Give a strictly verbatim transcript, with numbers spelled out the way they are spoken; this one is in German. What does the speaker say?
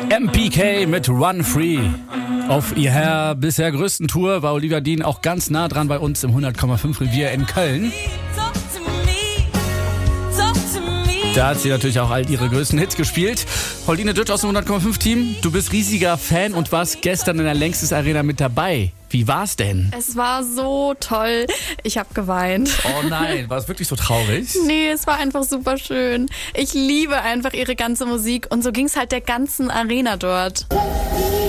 M P K mit Run Free. Auf ihrer bisher größten Tour war Olivia Dean auch ganz nah dran bei uns im hundert Komma fünf Revier in Köln. Da hat sie natürlich auch all ihre größten Hits gespielt. Pauline Ditsch aus dem hundert Komma fünf Team, du bist riesiger Fan und warst gestern in der Längstes Arena mit dabei. Wie war's denn? Es war so toll. Ich habe geweint. Oh nein, war es wirklich so traurig? Nee, es war einfach super schön. Ich liebe einfach ihre ganze Musik und so ging's halt der ganzen Arena dort.